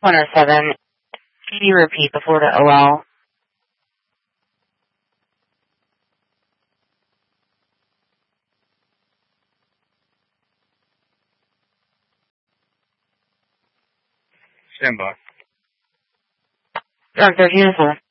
107. Can you repeat the Florida OL? Stand by. Drug 13 is